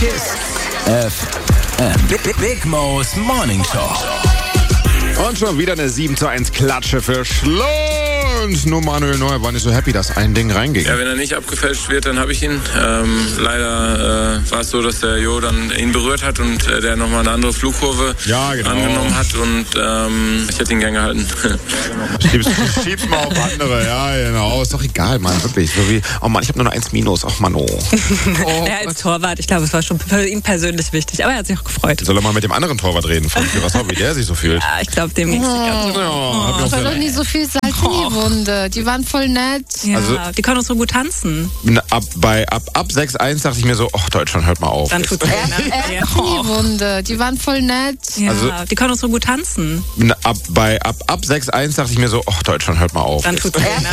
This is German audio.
Kiss FM. Big Mo's Morning Show. Und schon wieder eine 7:1 Klatsche für Schlons. Nur Manuel Neuer war nicht so happy, dass ein Ding reinging. Ja, wenn er nicht abgefälscht wird, dann habe ich ihn. Leider war es so, dass der Jo dann ihn berührt hat und der nochmal eine andere Flugkurve angenommen hat und ich hätte ihn gern gehalten. Schieb's mal auf andere, ja genau. Ist doch egal, Mann, wirklich. So wie, oh Mann, ich habe nur noch 1 Minus. Ach Mann, Er als Torwart, ich glaube, es war schon für ihn persönlich wichtig, aber er hat sich auch gefreut. Soll er mal mit dem anderen Torwart reden, was auch, wie der sich so fühlt? Ja, ich glaube, dem ging's nicht ganz so. Das war doch nicht so viel Salz in die Wunde. Die waren voll nett. Ja, Also- die können auch so gut tanzen. Ab 6:1 dachte ich mir so, Deutschland, hört mal auf. Dann tut's weh, ne? In die Wunde. Die waren voll nett. Ja, Also- die können auch so gut tanzen. Ab 6:1 dachte ich mir so, Deutschland, hört mal auf. Dann tut's weh, ne?